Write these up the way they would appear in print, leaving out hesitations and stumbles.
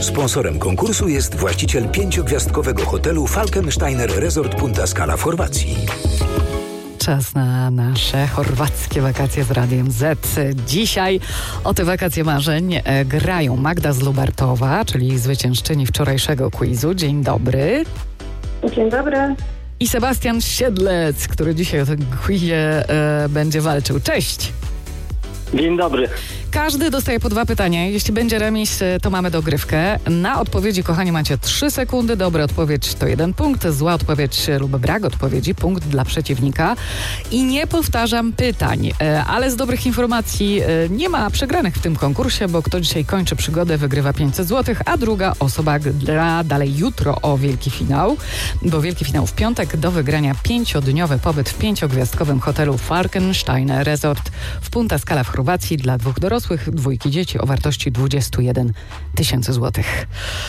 Sponsorem konkursu jest właściciel 5-gwiazdkowego hotelu Falkensteiner Resort Punta Scala w Chorwacji. Czas na nasze chorwackie wakacje z Radiem Z. Dzisiaj o te wakacje marzeń grają Magda z Lubartowa, czyli zwyciężczyni wczorajszego quizu. Dzień dobry. Dzień dobry. I Sebastian Siedlec, który dzisiaj o tym quizie będzie walczył. Cześć. Dzień dobry. Każdy dostaje po 2 pytania. Jeśli będzie remis, to mamy dogrywkę. Na odpowiedzi, kochani, macie 3 sekundy. Dobra odpowiedź to 1 punkt. Zła odpowiedź lub brak odpowiedzi, punkt dla przeciwnika. I nie powtarzam pytań. Ale z dobrych informacji nie ma przegranych w tym konkursie, bo kto dzisiaj kończy przygodę, wygrywa 500 zł, a druga osoba gra dalej jutro o wielki finał. Bo wielki finał w piątek, do wygrania 5-dniowy pobyt w 5-gwiazdkowym hotelu Falkensteiner Resort w Punta Scala w Chorwacji dla 2 dorosłych, 2 dzieci o wartości 21 000 złotych.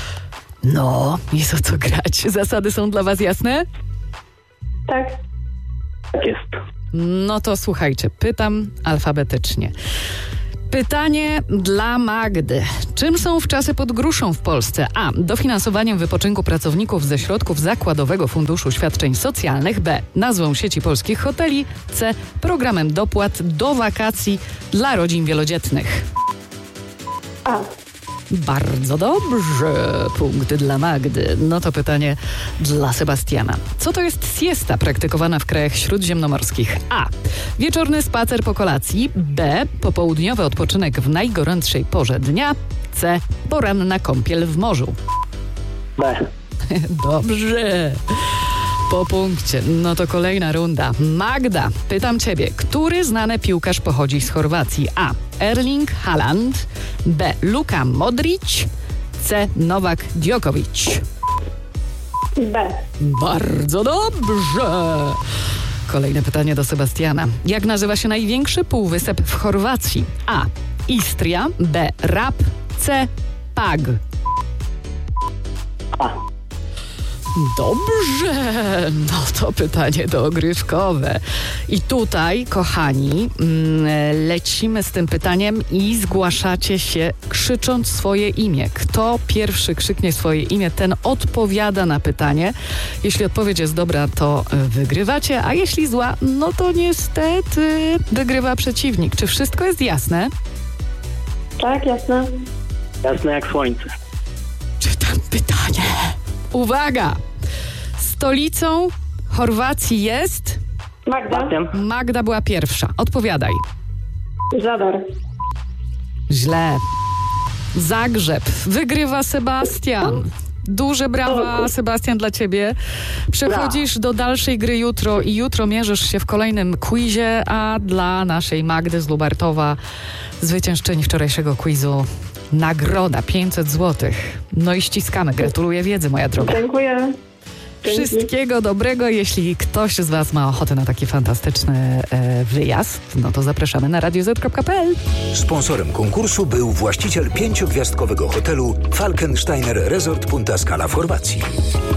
No, jest o co grać. Zasady są dla was jasne? Tak. Tak jest. No to słuchajcie, pytam alfabetycznie. Pytanie dla Magdy. Czym są wczasy pod gruszą w Polsce? A. Dofinansowaniem wypoczynku pracowników ze środków Zakładowego Funduszu Świadczeń Socjalnych. B. Nazwą sieci polskich hoteli. C. Programem dopłat do wakacji dla rodzin wielodzietnych. A. Bardzo dobrze. Punkt dla Magdy. No to pytanie dla Sebastiana. Co to jest siesta praktykowana w krajach śródziemnomorskich? A. Wieczorny spacer po kolacji. B. Popołudniowy odpoczynek w najgorętszej porze dnia. C. Poranna kąpiel w morzu. B. Dobrze. Po punkcie. No to kolejna runda. Magda, pytam ciebie, który znany piłkarz pochodzi z Chorwacji? A. Erling Haaland. B. Luka Modric. C. Nowak Djokovic. B. Bardzo dobrze. Kolejne pytanie do Sebastiana. Jak nazywa się największy półwysep w Chorwacji? A. Istria. B. Rab. C. Pag. A. Dobrze, no to pytanie dogrywkowe. I tutaj, kochani, lecimy z tym pytaniem i zgłaszacie się krzycząc swoje imię. Kto pierwszy krzyknie swoje imię, ten odpowiada na pytanie. Jeśli odpowiedź jest dobra, to wygrywacie, a jeśli zła, no to niestety wygrywa przeciwnik. Czy wszystko jest jasne? Tak, jasne. Jasne jak słońce. Czytam pytanie. Uwaga! Stolicą Chorwacji jest... Magda. Sebastian. Magda była pierwsza. Odpowiadaj. Zadar. Źle. Zagrzeb. Wygrywa Sebastian. Duże brawa, Sebastian, dla ciebie. Przechodzisz do dalszej gry jutro i jutro mierzysz się w kolejnym quizie, a dla naszej Magdy z Lubartowa, zwyciężczyni wczorajszego quizu, nagroda 500 zł. No i ściskamy. Gratuluję wiedzy, moja droga. Dziękuję. Dzięki. Wszystkiego dobrego. Jeśli ktoś z was ma ochotę na taki fantastyczny wyjazd, no to zapraszamy na radioz.pl. Sponsorem konkursu był właściciel 5-gwiazdkowego hotelu Falkensteiner Resort Punta Scala w Chorwacji.